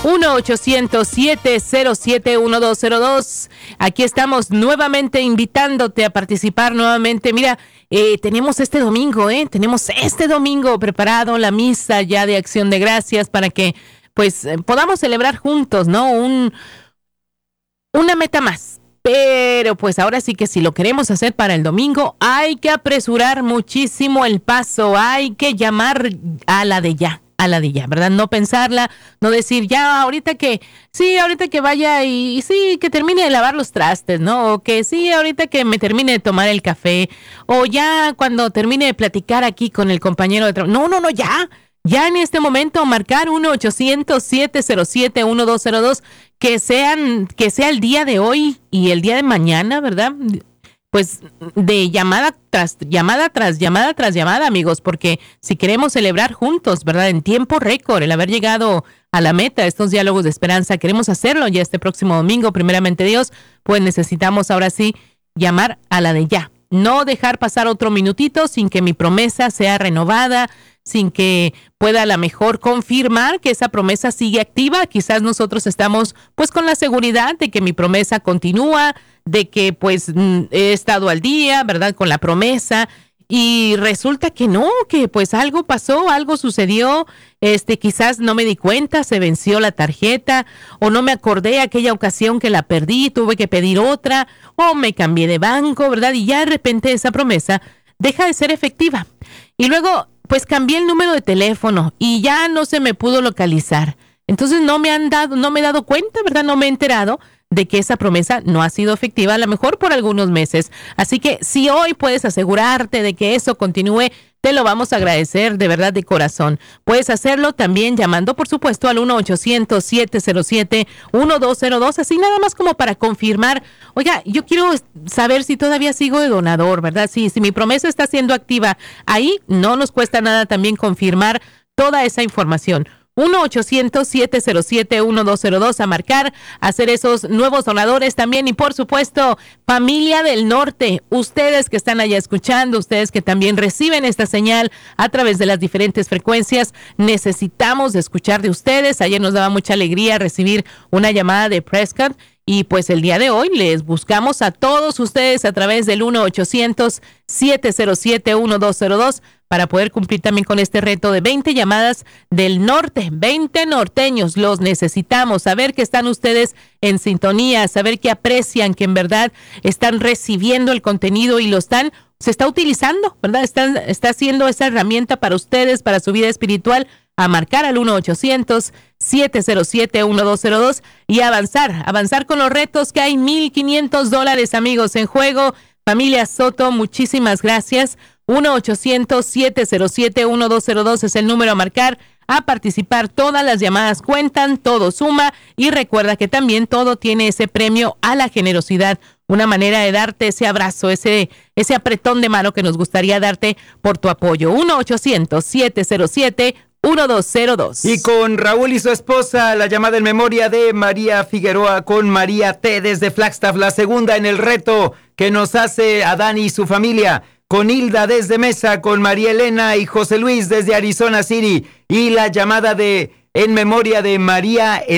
1-800-707-1202. Aquí estamos nuevamente invitándote a participar nuevamente. Mira, tenemos este domingo preparado la misa ya de Acción de Gracias para que pues podamos celebrar juntos, ¿no? Una meta más. Pero pues ahora sí que si lo queremos hacer para el domingo, hay que apresurar muchísimo el paso, hay que llamar a la de ya, ¿verdad? No pensarla, no decir ya ahorita que vaya y sí, que termine de lavar los trastes, ¿no? O que sí, ahorita que me termine de tomar el café, o ya cuando termine de platicar aquí con el compañero de trabajo. No, ya en este momento marcar 1-800-707-1202, que sea el día de hoy y el día de mañana, ¿verdad? Pues de llamada tras llamada, amigos, porque si queremos celebrar juntos, ¿verdad? En tiempo récord, el haber llegado a la meta, estos diálogos de esperanza, queremos hacerlo ya este próximo domingo, primeramente Dios, pues necesitamos ahora sí llamar a la de ya. No dejar pasar otro minutito sin que mi promesa sea renovada, sin que pueda a lo mejor confirmar que esa promesa sigue activa. Quizás nosotros estamos pues con la seguridad de que mi promesa continúa, de que pues he estado al día, ¿verdad? Con la promesa, y resulta que no, que pues algo pasó, algo sucedió, quizás no me di cuenta, se venció la tarjeta, o no me acordé aquella ocasión que la perdí, tuve que pedir otra, o me cambié de banco, ¿verdad? Y ya de repente esa promesa deja de ser efectiva. Y luego pues cambié el número de teléfono y ya no se me pudo localizar. Entonces no me he dado cuenta, ¿verdad? No me he enterado de que esa promesa no ha sido efectiva, a lo mejor por algunos meses. Así que si hoy puedes asegurarte de que eso continúe, te lo vamos a agradecer de verdad de corazón. Puedes hacerlo también llamando, por supuesto, al 1-800-707-1202, así nada más como para confirmar. Oiga, yo quiero saber si todavía sigo de donador, ¿verdad? Si mi promesa está siendo activa. Ahí no nos cuesta nada también confirmar toda esa información. 1-800-707-1202 a marcar, hacer esos nuevos donadores también. Y por supuesto, familia del norte, ustedes que están allá escuchando, ustedes que también reciben esta señal a través de las diferentes frecuencias, necesitamos de escuchar de ustedes. Ayer nos daba mucha alegría recibir una llamada de Prescott. Y pues el día de hoy les buscamos a todos ustedes a través del 1-800-707-1202 para poder cumplir también con este reto de 20 llamadas del norte, 20 norteños. Los necesitamos, saber que están ustedes en sintonía, saber que aprecian, que en verdad están recibiendo el contenido y se está utilizando, ¿verdad? Está haciendo esa herramienta para ustedes, para su vida espiritual. A marcar al 1-800-707-1202 y avanzar con los retos, que hay $1,500, amigos, en juego. Familia Soto, muchísimas gracias. 1-800-707-1202 es el número a marcar, a participar. Todas las llamadas cuentan, todo suma, y recuerda que también todo tiene ese premio a la generosidad, una manera de darte ese abrazo, ese apretón de mano que nos gustaría darte por tu apoyo. 1-800-707-1202. Y con Raúl y su esposa, la llamada en memoria de María Figueroa con María T. desde Flagstaff, la segunda en el reto que nos hace a Dani y su familia, con Hilda desde Mesa, con María Elena y José Luis desde Arizona City, y la llamada en memoria de María